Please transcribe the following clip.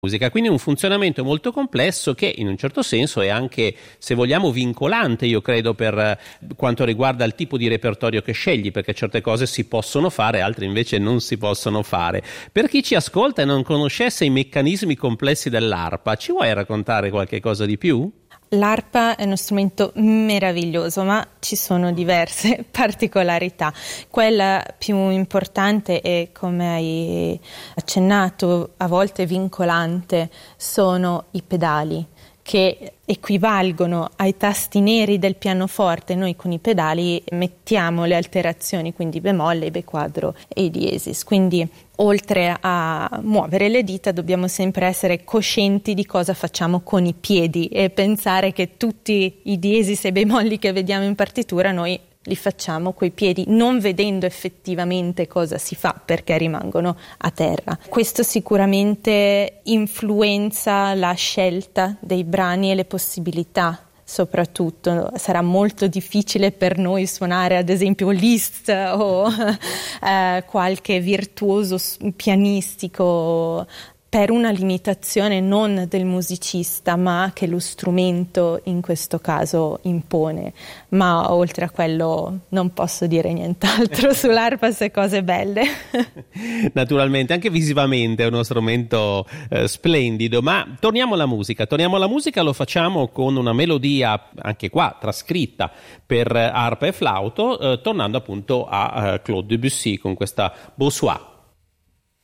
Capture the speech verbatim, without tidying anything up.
musica, quindi un funzionamento molto complesso che in un certo senso è anche, se vogliamo, vincolante, io credo, per quanto riguarda il tipo di repertorio che scegli, perché certe cose si possono fare, altre invece non si possono fare. Per chi ci ascolta e non conoscesse i meccanismi complessi dell'arpa, ci vuoi raccontare qualche cosa di più? L'arpa è uno strumento meraviglioso, ma ci sono diverse particolarità. Quella più importante e, come hai accennato, a volte vincolante, sono i pedali, che equivalgono ai tasti neri del pianoforte. Noi con i pedali mettiamo le alterazioni, quindi bemolle, be quadro e diesis. Quindi oltre a muovere le dita dobbiamo sempre essere coscienti di cosa facciamo con i piedi e pensare che tutti i diesis e bemolli che vediamo in partitura noi li facciamo coi piedi, non vedendo effettivamente cosa si fa, perché rimangono a terra. Questo sicuramente influenza la scelta dei brani e le possibilità. Soprattutto sarà molto difficile per noi suonare ad esempio Liszt o eh, qualche virtuoso pianistico, per una limitazione non del musicista, ma che lo strumento in questo caso impone. Ma oltre a quello non posso dire nient'altro sull'arpa, se cose belle. Naturalmente, anche visivamente è uno strumento eh, splendido, ma torniamo alla musica. Torniamo alla musica, lo facciamo con una melodia, anche qua trascritta per arpa e flauto, eh, tornando appunto a eh, Claude Debussy con questa Beau Soir.